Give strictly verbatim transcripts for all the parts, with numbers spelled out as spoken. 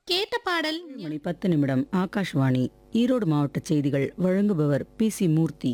கேட்ட பாடல் மணி பத்து நிமிடம் ஆகாஷ்வாணி ஈரோடு மாவட்ட செய்திகள் வழங்குபவர் பி சி மூர்த்தி.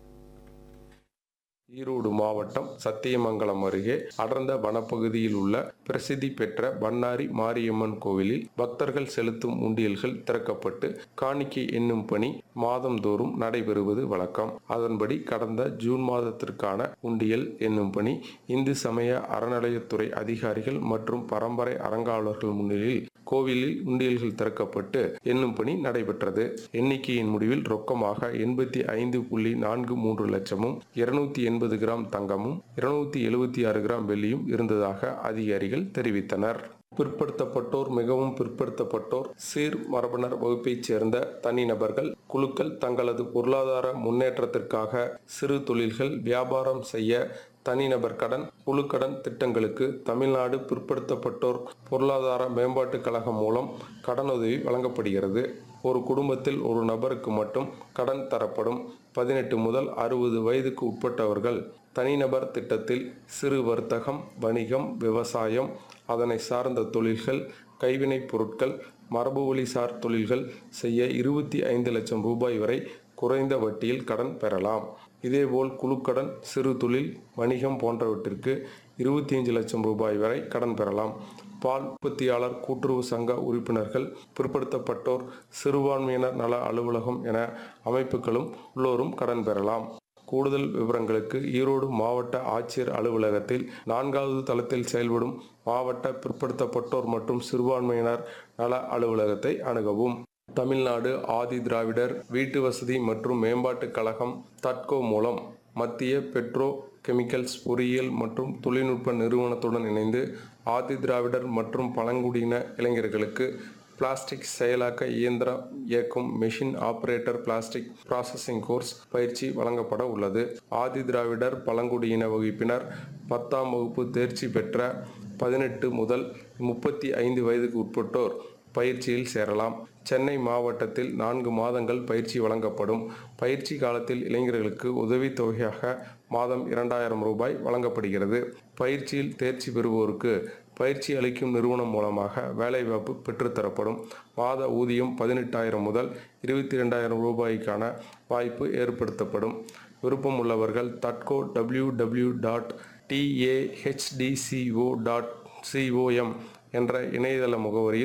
ஈரோடு மாவட்டம் சத்தியமங்கலம் அருகே அடர்ந்த வனப்பகுதியில் உள்ள பிரசித்தி பெற்ற பண்ணாரி மாரியம்மன் கோவிலில் பக்தர்கள் செலுத்தும் உண்டியல்கள் திறக்கப்பட்டு காணிக்கை எண்ணும் பணி மாதந்தோறும் நடைபெறுவது வழக்கம். அதன்படி கடந்த ஜூன் மாதத்திற்கான உண்டியல் எண்ணும் பணி இந்து சமய அறநிலையத்துறை அதிகாரிகள் மற்றும் பரம்பரை அறங்காவலர்கள் முன்னிலையில் கோவிலில் உண்டியல்கள் திறக்கப்பட்டு எண்ணும் பணி நடைபெற்றது. எண்ணிக்கையின் முடிவில் ரொக்கமாக எண்பத்தி ஐந்து புள்ளி நான்கு மூன்று லட்சமும் இருநூத்தி எண்பது கிராம் தங்கமும் இருநூத்தி எழுபத்தி ஆறு கிராம் வெள்ளியும் இருந்ததாக அதிகாரிகள் தெரிவித்தனர். பிற்படுத்தப்பட்டோர், மிகவும் பிற்படுத்தப்பட்டோர், சீர் மரபினர் வகுப்பைச் சேர்ந்த தனிநபர்கள், குழுக்கள் தங்களது பொருளாதார முன்னேற்றத்திற்காக சிறு தொழில்கள், வியாபாரம் செய்ய தனிநபர் கடன், குழுக்கடன் திட்டங்களுக்கு தமிழ்நாடு பிற்படுத்தப்பட்டோர் பொருளாதார மேம்பாட்டுக் கழகம் மூலம் கடனுதவி வழங்கப்படுகிறது. ஒரு குடும்பத்தில் ஒரு நபருக்கு மட்டும் கடன் தரப்படும். பதினெட்டு முதல் அறுபது வயதுக்கு உட்பட்டவர்கள் தனிநபர் திட்டத்தில் சிறு வர்த்தகம், வணிகம், விவசாயம், அதனை சார்ந்த தொழில்கள், கைவினைப் பொருட்கள், மரபுவழிசார் தொழில்கள் செய்ய இருபத்தி ஐந்து லட்சம் ரூபாய் வரை குறைந்த வட்டியில் கடன் பெறலாம். இதேபோல் குழுக்கடன், சிறு தொழில், வணிகம் போன்றவற்றிற்கு இருபத்தி ஐந்து லட்சம் ரூபாய் வரை கடன் பெறலாம். பால் உற்பத்தியாளர் கூட்டுறவு சங்க உறுப்பினர்கள், பிற்படுத்தப்பட்டோர், சிறுபான்மையினர் நல அலுவலகம் என அமைப்புகளும் உள்ளோரும் கடன் பெறலாம். கூடுதல் விவரங்களுக்கு ஈரோடு மாவட்ட ஆட்சியர் அலுவலகத்தில் நான்காவது தளத்தில் செயல்படும் மாவட்ட பிற்படுத்தப்பட்டோர் மற்றும் சிறுபான்மையினர் நல அலுவலகத்தை அணுகவும். தமிழ்நாடு ஆதி திராவிடர் வீட்டு வசதி மற்றும் மேம்பாட்டுக் கழகம் தட்கோ மூலம் மத்திய பெட்ரோ கெமிக்கல்ஸ் பொறியியல் மற்றும் தொழில்நுட்ப நிறுவனத்துடன் இணைந்து ஆதி திராவிடர் மற்றும் பழங்குடியின இளைஞர்களுக்கு பிளாஸ்டிக் செயலாக்க இயந்திரம் இயக்கும் machine operator plastic processing course பயிற்சி வழங்கப்பட உள்ளது. ஆதி திராவிடர் பழங்குடியின வகுப்பினர் பத்தாம் வகுப்பு தேர்ச்சி பெற்ற பதினெட்டு முதல் முப்பத்தி ஐந்து வயதுக்கு உட்பட்டோர் பயிற்சியில் சேரலாம். சென்னை மாவட்டத்தில் நான்கு மாதங்கள் பயிற்சி வழங்கப்படும். பயிற்சி காலத்தில் இளைஞர்களுக்கு உதவித்தொகையாக மாதம் இரண்டாயிரம் ரூபாய் வழங்கப்படுகிறது. பயிற்சியில் தேர்ச்சி பெறுவோருக்கு பயிற்சி அளிக்கும் நிறுவனம் மூலமாக வேலைவாய்ப்பு பெற்றுத்தரப்படும். மாத ஊதியம் பதினெட்டாயிரம் முதல் இருபத்தி இரண்டாயிரம் ரூபாய்க்கான வாய்ப்பு ஏற்படுத்தப்படும். விருப்பம் உள்ளவர்கள் தட்கோ W W dot டிஏஹெச்டிசிஓ dot COM என்ற இணையதள முகவரியில்